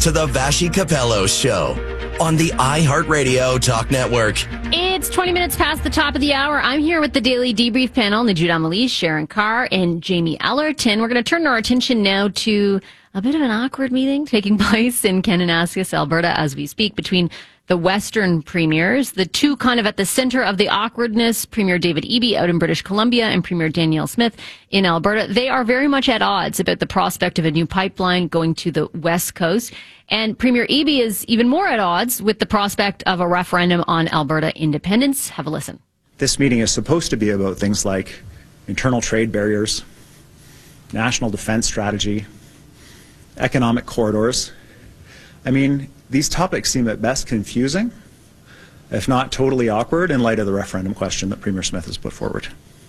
to the Vassy Capello Show on the iHeartRadio Talk Network. It's 20 minutes past the top of the hour. I'm here with the Daily Debrief panel, Najud Amelie, Sharon Carr, and Jamie Ellerton. We're going to turn our attention now to a bit of an awkward meeting taking place in Kananaskis, Alberta, as we speak, between the Western premiers, the two kind of at the center of the awkwardness, Premier David Eby out in British Columbia and Premier Danielle Smith in Alberta. They are very much at odds about the prospect of a new pipeline going to the West Coast. And Premier Eby is even more at odds with the prospect of a referendum on Alberta independence. Have a listen. This meeting is supposed to be about things like internal trade barriers, national defense strategy, economic corridors. I mean, these topics seem at best confusing, if not totally awkward, in light of the referendum question that Premier Smith has put forward.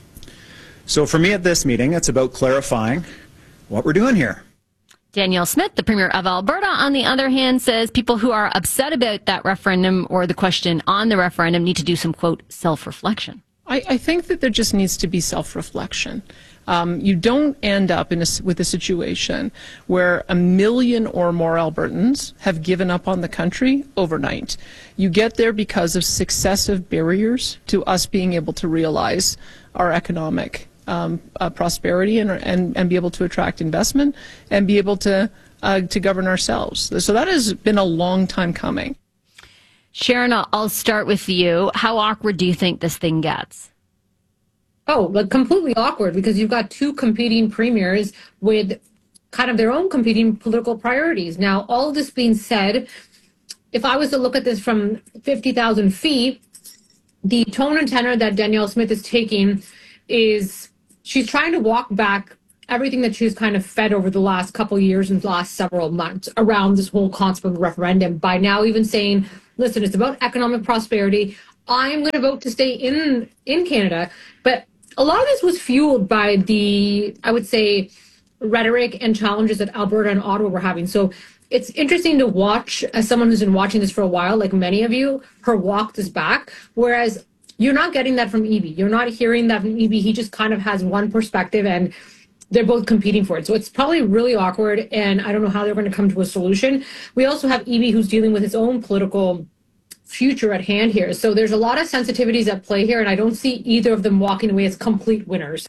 So for me at this meeting, it's about clarifying what we're doing here. Danielle Smith, the Premier of Alberta, on the other hand, says people who are upset about that referendum or the question on the referendum need to do some, quote, self-reflection. I think that there just needs to be self-reflection. You don't end up with a situation where 1 million or more Albertans have given up on the country overnight. You get there because of successive barriers to us being able to realize our economic prosperity and be able to attract investment and be able to govern ourselves. So that has been a long time coming. Sharon, I'll start with you. How awkward do you think this thing gets? Oh, but completely awkward, because you've got two competing premiers with kind of their own competing political priorities. Now, all of this being said, if I was to look at this from 50,000 feet, the tone and tenor that Danielle Smith is taking is she's trying to walk back everything that she's kind of fed over the last couple of years and the last several months around this whole concept of referendum, by now even saying, listen, it's about economic prosperity. I'm going to vote to stay in Canada. But a lot of this was fueled by the, I would say, rhetoric and challenges that Alberta and Ottawa were having. So it's interesting to watch, as someone who's been watching this for a while, like many of you, her walk this back, whereas you're not getting that from Eby. You're not hearing that from Eby. He just kind of has one perspective, and they're both competing for it. So it's probably really awkward, and I don't know how they're going to come to a solution. We also have Eby, who's dealing with his own political future at hand here. So there's a lot of sensitivities at play here, and I don't see either of them walking away as complete winners.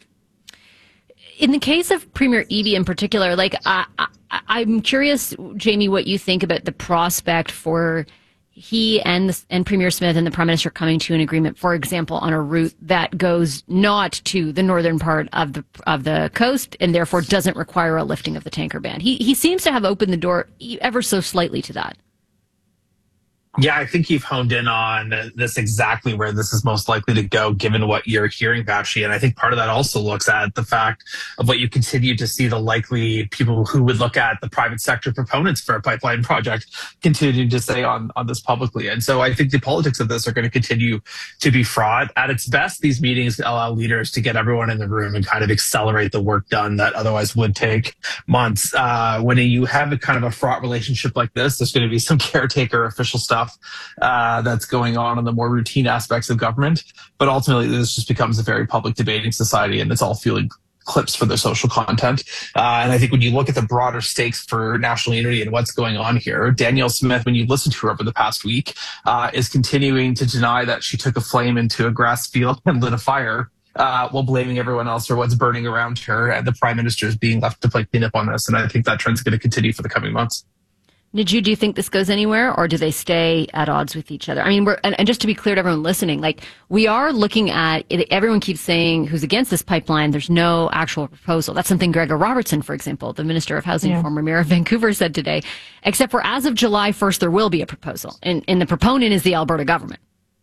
In the case of Premier Eby in particular, like I'm curious, Jamie, what you think about the prospect for he and Premier Smith and the Prime Minister coming to an agreement, for example, on a route that goes not to the northern part of the coast and therefore doesn't require a lifting of the tanker ban. He seems to have opened the door ever so slightly to that. Yeah, I think you've honed in on this exactly where this is most likely to go, given what you're hearing, Vassy. And I think part of that also looks at the fact of what you continue to see the likely people who would look at the private sector proponents for a pipeline project continue to say on this publicly. And so I think the politics of this are going to continue to be fraught. At its best, these meetings allow leaders to get everyone in the room and kind of accelerate the work done that otherwise would take months. When you have a kind of a fraught relationship like this, there's going to be some caretaker official stuff that's going on in the more routine aspects of government. But ultimately, this just becomes a very public debating society, and it's all fueling clips for their social content. And I think when you look at the broader stakes for national unity and what's going on here, Danielle Smith, when you listen to her over the past week, is continuing to deny that she took a flame into a grass field and lit a fire, while blaming everyone else for what's burning around her, and the Prime Minister is being left to play cleanup on this. And I think that trend's going to continue for the coming months. Najud, do you think this goes anywhere, or do they stay at odds with each other? I mean, and just to be clear to everyone listening, like we are looking at, everyone keeps saying who's against this pipeline, there's no actual proposal. That's something Gregor Robertson, for example, the Minister of Housing, former Mayor of Vancouver, said today, except for as of July 1st, there will be a proposal. And the proponent is the Alberta government.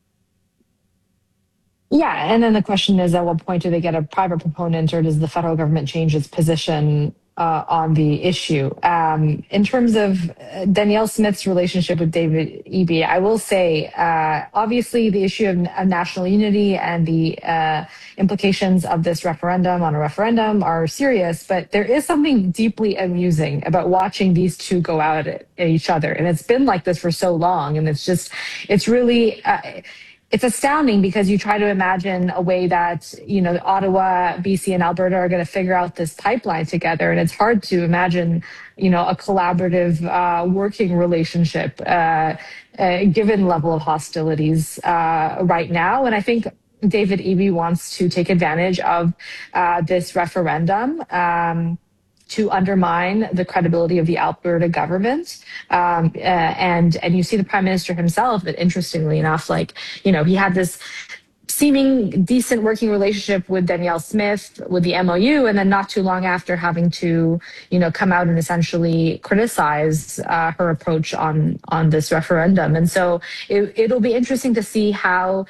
Yeah, and then the question is, at what point do they get a private proponent, or does the federal government change its position on the issue? In terms of Danielle Smith's relationship with David Eby, I will say, obviously the issue of national unity and the implications of this referendum on a referendum are serious, but there is something deeply amusing about watching these two go out at each other. And it's been like this for so long. And it's really, it's astounding because you try to imagine a way that, Ottawa, BC, and Alberta are going to figure out this pipeline together. And it's hard to imagine, a collaborative working relationship given level of hostilities right now. And I think David Eby wants to take advantage of this referendum to undermine the credibility of the Alberta government. And you see the Prime Minister himself, that interestingly enough, he had this seeming decent working relationship with Danielle Smith with the MOU, and then not too long after having to, come out and essentially criticize her approach on this referendum. And so it'll be interesting to see how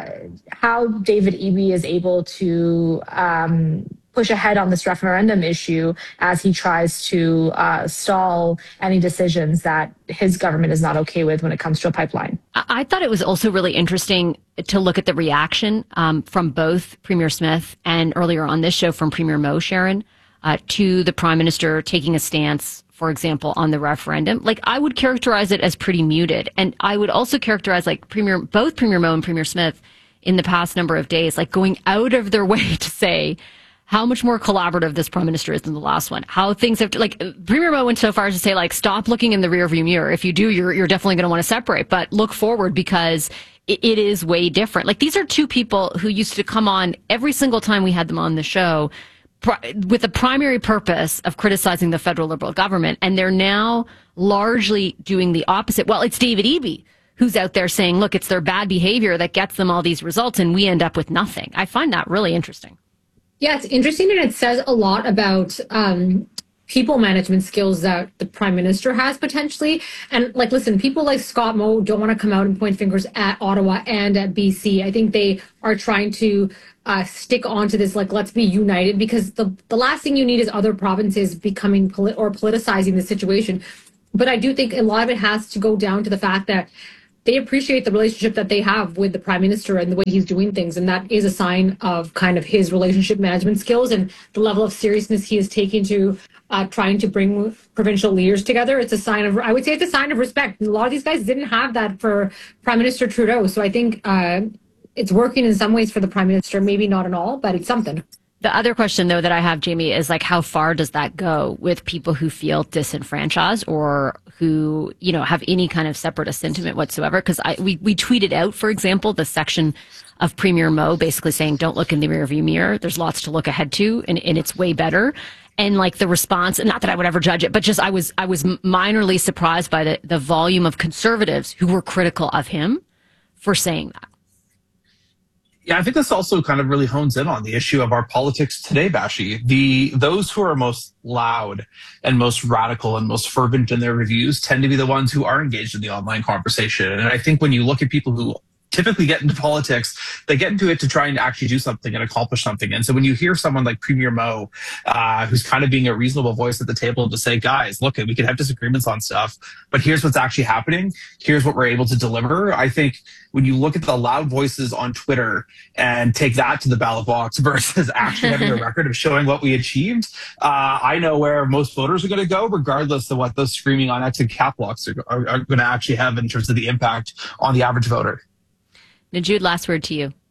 David Eby is able to push ahead on this referendum issue as he tries to stall any decisions that his government is not okay with when it comes to a pipeline. I thought it was also really interesting to look at the reaction from both Premier Smith and earlier on this show from Premier Moe, Sharon, to the Prime Minister taking a stance, for example, on the referendum. I would characterize it as pretty muted. And I would also characterize both Premier Moe and Premier Smith in the past number of days, going out of their way to say how much more collaborative this Prime Minister is than the last one. How things have to, Premier Moe went so far as to say, stop looking in the rearview mirror. If you do, you're definitely going to want to separate, but look forward because it is way different. These are two people who used to come on every single time we had them on the show with the primary purpose of criticizing the federal Liberal government. And they're now largely doing the opposite. Well, it's David Eby who's out there saying, look, it's their bad behavior that gets them all these results and we end up with nothing. I find that really interesting. Yeah, it's interesting, and it says a lot about people management skills that the Prime Minister has potentially. And listen, people like Scott Moe don't want to come out and point fingers at Ottawa and at BC. I think they are trying to stick onto this, let's be united, because the last thing you need is other provinces becoming politicizing the situation. But I do think a lot of it has to go down to the fact that they appreciate the relationship that they have with the Prime Minister and the way he's doing things. And that is a sign of kind of his relationship management skills and the level of seriousness he is taking to trying to bring provincial leaders together. It's a sign of, I would say it's a sign of respect. A lot of these guys didn't have that for Prime Minister Trudeau. So I think it's working in some ways for the Prime Minister, maybe not at all, but it's something. The other question, though, that I have, Jamie, is how far does that go with people who feel disenfranchised or who, have any kind of separatist sentiment whatsoever? Because we tweeted out, for example, the section of Premier Moe basically saying, don't look in the rearview mirror. There's lots to look ahead to, and it's way better. And the response, not that I would ever judge it, but just I was minorly surprised by the volume of conservatives who were critical of him for saying that. Yeah, I think this also kind of really hones in on the issue of our politics today, Bashi. Those who are most loud and most radical and most fervent in their reviews tend to be the ones who are engaged in the online conversation. And I think when you look at people who typically get into politics, they get into it to try and actually do something and accomplish something. And so when you hear someone like Premier Moe, who's kind of being a reasonable voice at the table to say, guys, look, we can have disagreements on stuff, but here's what's actually happening. Here's what we're able to deliver. I think when you look at the loud voices on Twitter and take that to the ballot box versus actually having a record of showing what we achieved, I know where most voters are going to go, regardless of what those screaming on X and cap locks are going to actually have in terms of the impact on the average voter. Jude, last word to you.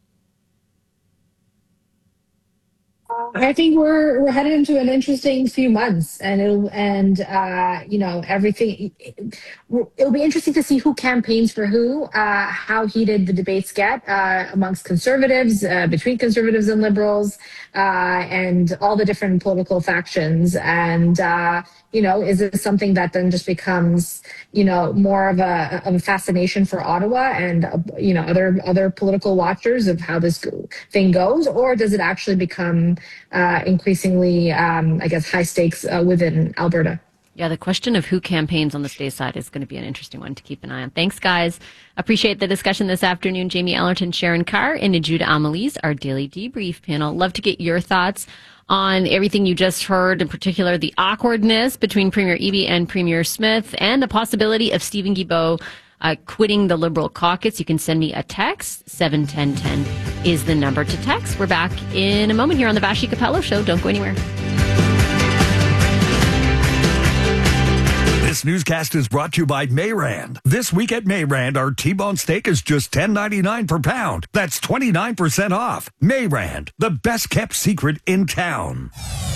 I think we're headed into an interesting few months, and everything. It'll be interesting to see who campaigns for who, how heated the debates get amongst conservatives, between conservatives and liberals, and all the different political factions. And is it something that then just becomes more of a fascination for Ottawa and other political watchers of how this thing goes, or does it actually become increasingly, high stakes within Alberta? Yeah, the question of who campaigns on the state side is going to be an interesting one to keep an eye on. Thanks, guys. Appreciate the discussion this afternoon. Jamie Ellerton, Sharon Carr, and Najuda Amelise, our daily debrief panel. Love to get your thoughts on everything you just heard, in particular the awkwardness between Premier Eby and Premier Smith and the possibility of Stephen Guilbeault quitting the Liberal caucus. You can send me a text. 71010 is the number to text. We're back in a moment here on the Vassy Capello Show. Don't go anywhere. This newscast is brought to you by Mayrand. This week at Mayrand, our T-bone steak is just $10.99 per pound. That's 29% off. Mayrand, the best kept secret in town.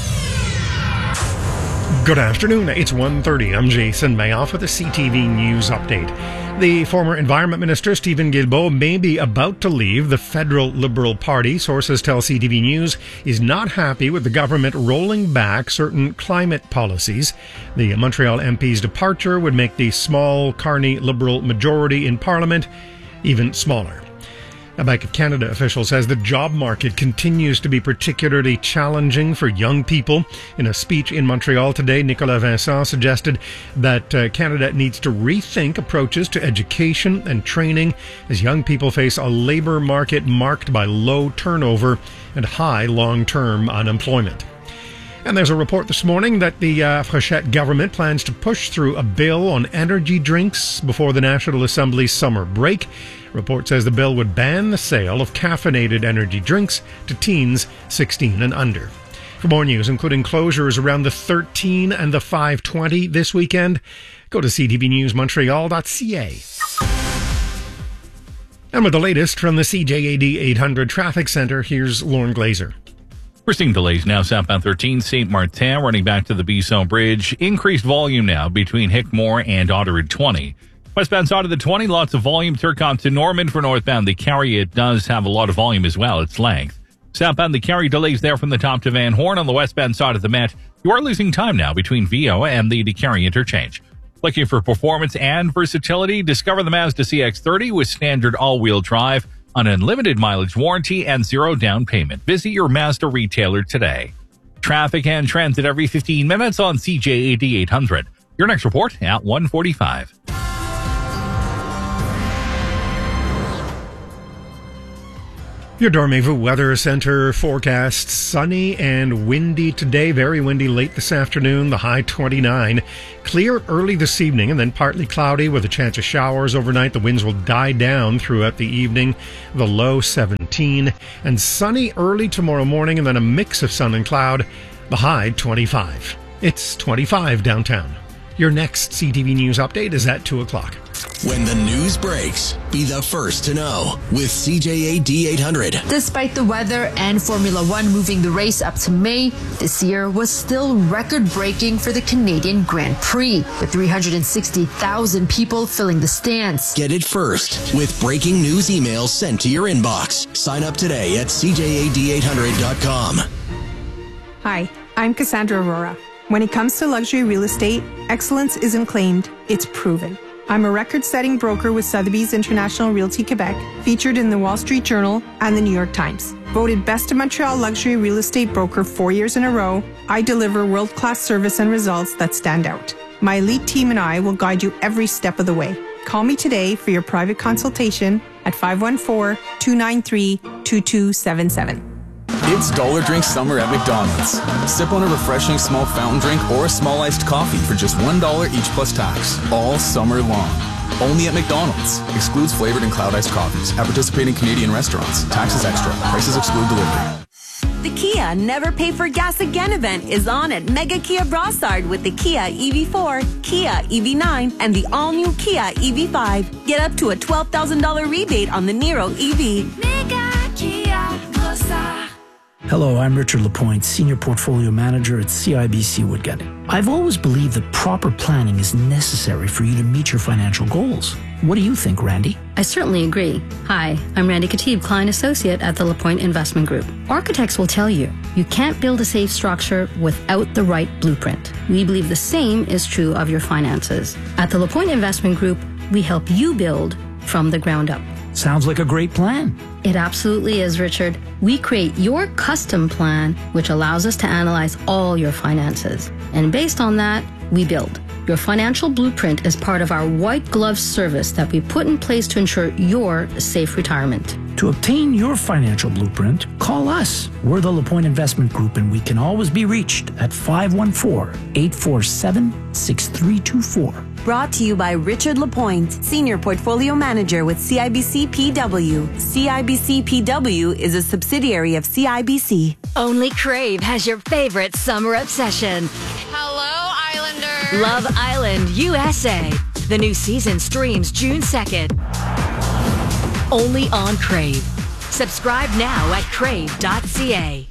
Good afternoon. It's 1:30. I'm Jason Mayoff with a CTV News update. The former Environment Minister, Stephen Guilbeault, may be about to leave the federal Liberal Party. Sources tell CTV News he's not happy with the government rolling back certain climate policies. The Montreal MP's departure would make the small Carney Liberal majority in Parliament even smaller. A Bank of Canada official says the job market continues to be particularly challenging for young people. In a speech in Montreal today, Nicolas Vincent suggested that Canada needs to rethink approaches to education and training as young people face a labour market marked by low turnover and high long-term unemployment. And there's a report this morning that the Fréchette government plans to push through a bill on energy drinks before the National Assembly's summer break. Report says the bill would ban the sale of caffeinated energy drinks to teens 16 and under. For more news, including closures around the 13 and the 520 this weekend, go to ctvnewsmontreal.ca. And with the latest from the CJAD 800 Traffic Center, here's Lauren Glazer. We're seeing delays now southbound 13 St. Martin running back to the Bisson Bridge. Increased volume now between Hickmore and Otterid 20. Westbound side of the 20, lots of volume. Turcotte to Norman for northbound the Carry. It does have a lot of volume as well. Its length. Southbound the Carry delays there from the top to Van Horn. On the westbound side of the Met, you are losing time now between Vio and the Carry interchange. Looking for performance and versatility? Discover the Mazda CX-30 with standard all-wheel drive, an unlimited mileage warranty, and zero down payment. Visit your Mazda retailer today. Traffic and transit every 15 minutes on CJAD 800. Your next report at 1:45. Your Dormez-vous Weather Center forecast: sunny and windy today. Very windy late this afternoon, the high 29. Clear early this evening and then partly cloudy with a chance of showers overnight. The winds will die down throughout the evening, the low 17. And sunny early tomorrow morning and then a mix of sun and cloud, the high 25. It's 25 downtown. Your next CTV News update is at 2 o'clock. When the news breaks, be the first to know with CJAD 800. Despite the weather and Formula One moving the race up to May, this year was still record-breaking for the Canadian Grand Prix, with 360,000 people filling the stands. Get it first with breaking news emails sent to your inbox. Sign up today at CJAD800.com. Hi, I'm Cassandra Aurora. When it comes to luxury real estate, excellence isn't claimed, it's proven. I'm a record-setting broker with Sotheby's International Realty Quebec, featured in the Wall Street Journal and the New York Times. Voted Best of Montreal Luxury Real Estate Broker 4 years in a row, I deliver world-class service and results that stand out. My elite team and I will guide you every step of the way. Call me today for your private consultation at 514-293-2277. It's Dollar Drink Summer at McDonald's. Sip on a refreshing small fountain drink or a small iced coffee for just $1 each plus tax, all summer long. Only at McDonald's. Excludes flavored and cloud iced coffees. At participating Canadian restaurants. Taxes extra. Prices exclude delivery. The Kia Never Pay for Gas Again event is on at Mega Kia Brossard with the Kia EV4, Kia EV9, and the all-new Kia EV5. Get up to a $12,000 rebate on the Niro EV. Mega Kia Brossard. Hello, I'm Richard Lapointe, Senior Portfolio Manager at CIBC Woodgut. I've always believed that proper planning is necessary for you to meet your financial goals. What do you think, Randy? I certainly agree. Hi, I'm Randy Katib, Client Associate at the Lapointe Investment Group. Architects will tell you, you can't build a safe structure without the right blueprint. We believe the same is true of your finances. At the Lapointe Investment Group, we help you build from the ground up. Sounds like a great plan. It absolutely is, Richard. We create your custom plan, which allows us to analyze all your finances. And based on that, we build. Your financial blueprint is part of our white glove service that we put in place to ensure your safe retirement. To obtain your financial blueprint, call us. We're the Lapointe Investment Group, and we can always be reached at 514-847-6324. Brought to you by Richard Lapointe, Senior Portfolio Manager with CIBC PW. CIBC PW is a subsidiary of CIBC. Only Crave has your favorite summer obsession. Hello, Islanders. Love Island USA. The new season streams June 2nd. Only on Crave. Subscribe now at crave.ca.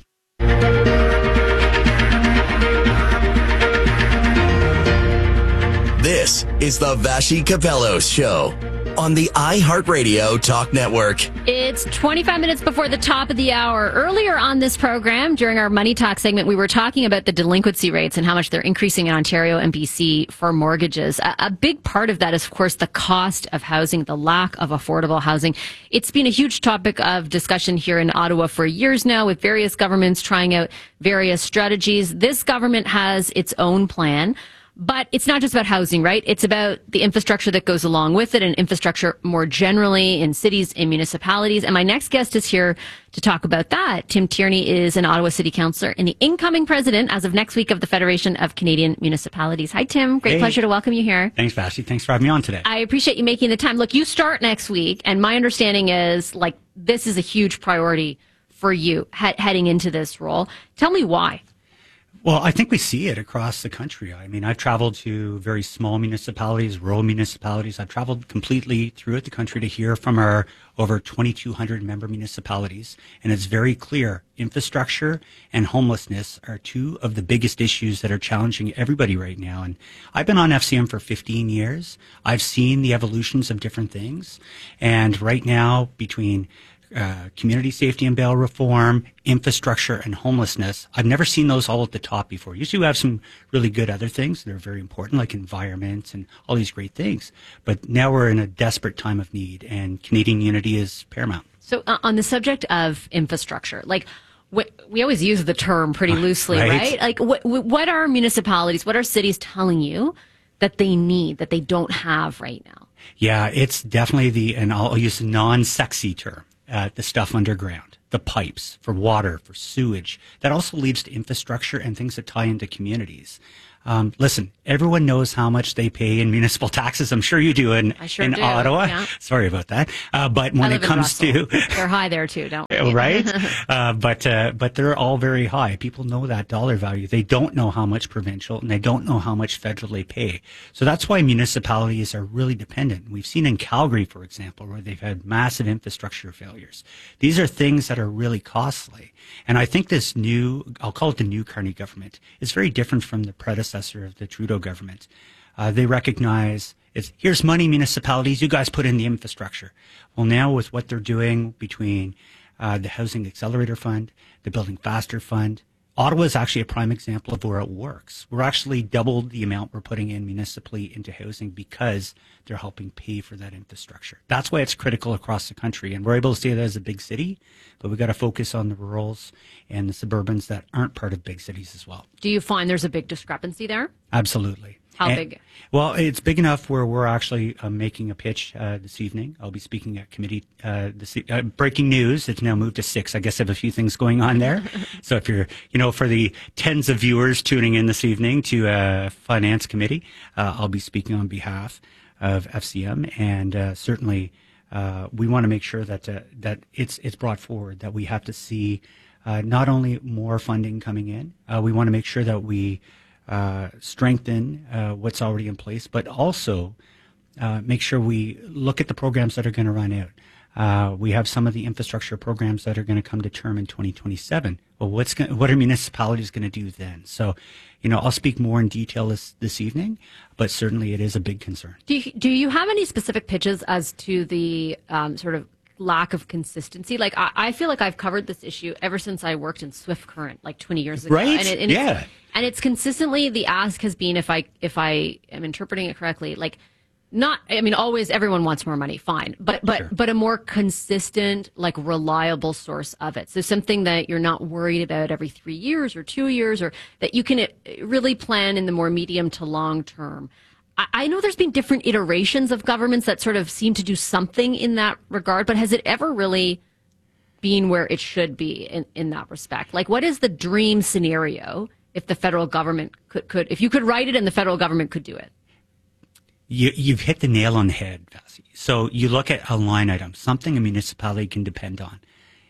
This is the Vashi Capellos Show on the iHeartRadio Talk Network. It's 25 minutes before the top of the hour. Earlier on this program, during our Money Talk segment, we were talking about the delinquency rates and how much they're increasing in Ontario and BC for mortgages. A big part of that is, of course, the cost of housing, the lack of affordable housing. It's been a huge topic of discussion here in Ottawa for years now, with various governments trying out various strategies. This government has its own plan. But it's not just about housing, right? It's about the infrastructure that goes along with it and infrastructure more generally in cities and municipalities. And my next guest is here to talk about that. Tim Tierney is an Ottawa City Councillor and the incoming president as of next week of the Federation of Canadian Municipalities. Hi, Tim. Great pleasure to welcome you here. Thanks, Vashi. Thanks for having me on today. I appreciate you making the time. Look, you start next week, and my understanding is, like, this is a huge priority for you heading into this role. Tell me why. Well, I think we see it across the country. I mean, I've traveled to very small municipalities, rural municipalities. I've traveled completely throughout the country to hear from our over 2,200 member municipalities. And it's very clear infrastructure and homelessness are two of the biggest issues that are challenging everybody right now. And I've been on FCM for 15 years. I've seen the evolutions of different things. And right now, between community safety and bail reform, infrastructure, and homelessness. I've never seen those all at the top before. Usually we have some really good other things that are very important, like environment and all these great things. But now we're in a desperate time of need, and Canadian unity is paramount. So on the subject of infrastructure, like, we always use the term pretty loosely, right? Like, what are municipalities, what are cities telling you that they need, that they don't have right now? Yeah, it's definitely and I'll use a non-sexy term. The stuff underground, the pipes for water, for sewage. That also leads to infrastructure and things that tie into communities. Listen, everyone knows how much they pay in municipal taxes. I'm sure you do in Ottawa. Yeah. Sorry about that. But when it comes to they're high there too, don't we? Right? But they're all very high. People know that dollar value. They don't know how much provincial and they don't know how much federal they pay. So that's why municipalities are really dependent. We've seen in Calgary, for example, where they've had massive infrastructure failures. These are things that are really costly. And I think this I'll call it the new Carney government, is very different from the predecessor of the Trudeau government. They recognize here's money, municipalities, you guys put in the infrastructure. Well, now with what they're doing between the Housing Accelerator Fund, the Building Faster Fund, Ottawa is actually a prime example of where it works. We're actually doubled the amount we're putting in municipally into housing because they're helping pay for that infrastructure. That's why it's critical across the country. And we're able to say that as a big city, but we've got to focus on the rurals and the suburbans that aren't part of big cities as well. Do you find there's a big discrepancy there? Absolutely. How big? Well, it's big enough where we're actually making a pitch this evening. I'll be speaking at committee. Breaking news, it's now moved to 6. I guess I have a few things going on there. So if you're, for the tens of viewers tuning in this evening to Finance Committee, I'll be speaking on behalf of FCM. And certainly we want to make sure that it's brought forward, that we have to see not only more funding coming in, we want to make sure that we strengthen what's already in place, but also make sure we look at the programs that are going to run out. We have some of the infrastructure programs that are going to come to term in 2027. Well, what are municipalities going to do then? So, I'll speak more in detail this evening, but certainly it is a big concern. Do you have any specific pitches as to the sort of lack of consistency? Like, I feel like I've covered this issue ever since I worked in Swift Current, like 20 years ago. Right? Yeah. And it's consistently, the ask has been, if I am interpreting it correctly, like, always everyone wants more money, fine, but a more consistent, like, reliable source of it. So something that you're not worried about every 3 years or 2 years, or that you can really plan in the more medium to long term. I know there's been different iterations of governments that sort of seem to do something in that regard, but has it ever really been where it should be in that respect? Like, what is the dream scenario if the federal government could if you could write it and the federal government could do it? You've hit the nail on the head, Vassy. So you look at a line item, something a municipality can depend on.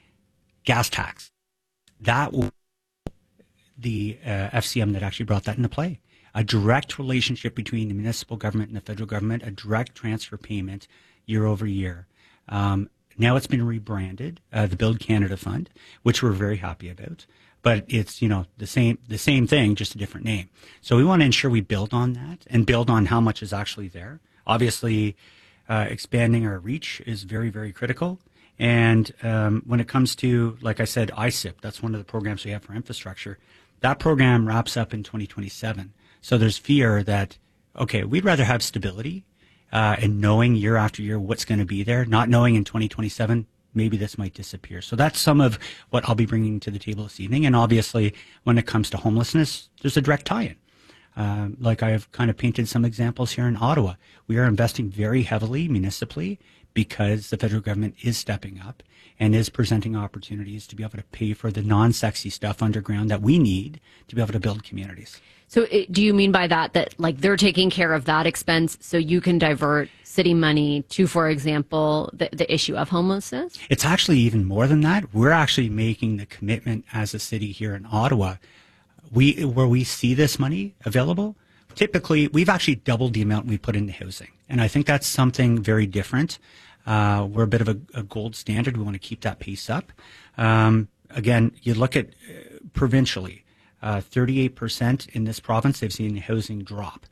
Gas tax. That will the FCM that actually brought that into play. a direct relationship between the municipal government and the federal government, a direct transfer payment year over year. Now it's been rebranded, the Build Canada Fund, which we're very happy about. But it's, the same thing, just a different name. So we want to ensure we build on that and build on how much is actually there. Obviously, expanding our reach is very, very critical. And when it comes to, like I said, ISIP, that's one of the programs we have for infrastructure. That program wraps up in 2027. So there's fear that, okay, we'd rather have stability and knowing year after year what's going to be there, not knowing in 2027, maybe this might disappear. So that's some of what I'll be bringing to the table this evening. And obviously, when it comes to homelessness, there's a direct tie-in. Like I've kind of painted some examples here in Ottawa. We are investing very heavily municipally because the federal government is stepping up and is presenting opportunities to be able to pay for the non-sexy stuff underground that we need to be able to build communities. So do you mean by that like they're taking care of that expense so you can divert city money to, for example, the issue of homelessness? It's actually even more than that. We're actually making the commitment as a city here in Ottawa. Where we see this money available, typically we've actually doubled the amount we put into housing. And I think that's something very different. We're a bit of a gold standard. We want to keep that pace up. Again, you look at provincially, 38% in this province, they've seen housing drop.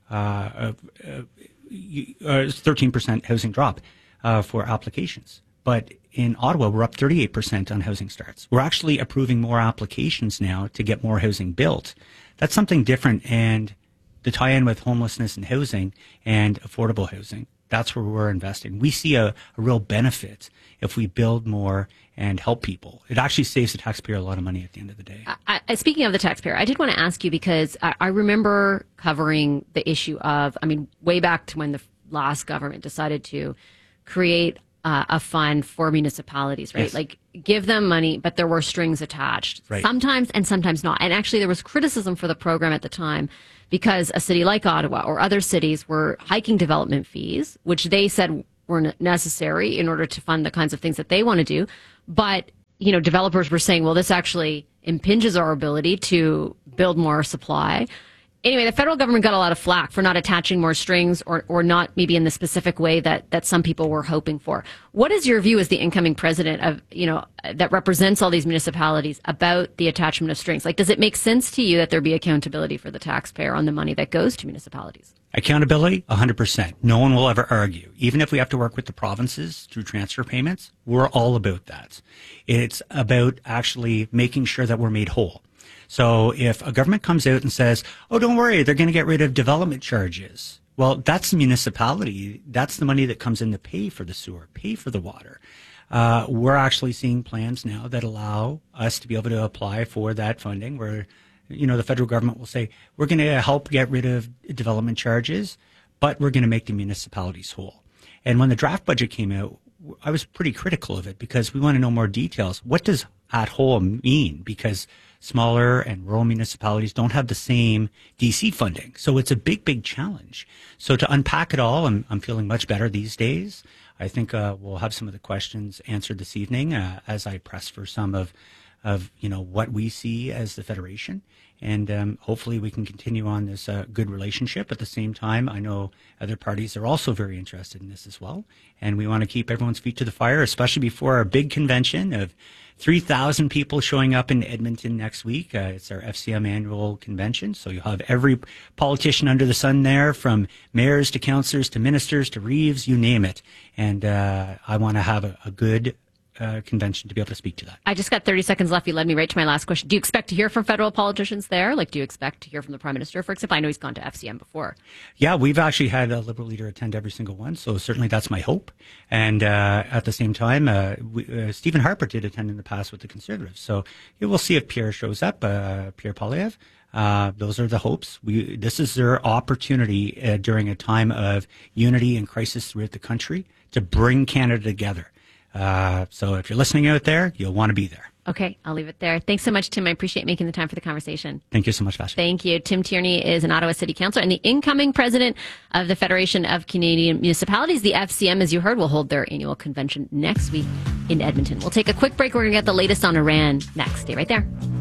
13% housing drop for applications. But in Ottawa, we're up 38% on housing starts. We're actually approving more applications now to get more housing built. That's something different. And the tie-in with homelessness and housing and affordable housing, that's where we're investing. We see a real benefit if we build more and help people. It actually saves the taxpayer a lot of money at the end of the day. Speaking of the taxpayer, I did want to ask you because I remember covering the issue of, way back to when the last government decided to create a fund for municipalities, right? Yes. Like give them money, but there were strings attached. Right. Sometimes and sometimes not. And actually there was criticism for the program at the time because a city like Ottawa or other cities were hiking development fees, which they said were necessary in order to fund the kinds of things that they want to do. But, developers were saying, well, this actually impinges our ability to build more supply. Anyway, the federal government got a lot of flack for not attaching more strings or not maybe in the specific way that some people were hoping for. What is your view as the incoming president of, that represents all these municipalities about the attachment of strings? Like, does it make sense to you that there be accountability for the taxpayer on the money that goes to municipalities? Accountability, 100%. No one will ever argue. Even if we have to work with the provinces through transfer payments, we're all about that. It's about actually making sure that we're made whole. So if a government comes out and says, oh, don't worry, they're going to get rid of development charges. Well, that's the municipality. That's the money that comes in to pay for the sewer, pay for the water. We're actually seeing plans now that allow us to be able to apply for that funding where, the federal government will say, we're going to help get rid of development charges, but we're going to make the municipalities whole. And when the draft budget came out, I was pretty critical of it because we want to know more details. What does at whole mean? Because smaller and rural municipalities don't have the same DC funding. So it's a big, big challenge. So to unpack it all, I'm feeling much better these days. I think we'll have some of the questions answered this evening as I press for some of what we see as the Federation. And hopefully we can continue on this good relationship. At the same time, I know other parties are also very interested in this as well. And we want to keep everyone's feet to the fire, especially before our big convention of 3,000 people showing up in Edmonton next week. It's our FCM annual convention. So you'll have every politician under the sun there, from mayors to councillors to ministers to Reeves, you name it. And I want to have a good convention to be able to speak to that. I just got 30 seconds left. You led me right to my last question. Do you expect to hear from federal politicians there? Like, do you expect to hear from the Prime Minister, for example? I know he's gone to FCM before. Yeah, we've actually had a Liberal leader attend every single one, so certainly that's my hope. And at the same time, Stephen Harper did attend in the past with the Conservatives. So we'll see if Pierre shows up, Pierre Poilievre. Those are the hopes. This is their opportunity during a time of unity and crisis throughout the country to bring Canada together. So if you're listening out there, you'll want to be there. Okay, I'll leave it there. Thanks so much, Tim. I appreciate making the time for the conversation. Thank you so much, Vash. Thank you. Tim Tierney is an Ottawa City Councillor and the incoming president of the Federation of Canadian Municipalities. The FCM, as you heard, will hold their annual convention next week in Edmonton. We'll take a quick break. We're going to get the latest on Iran next. Stay right there.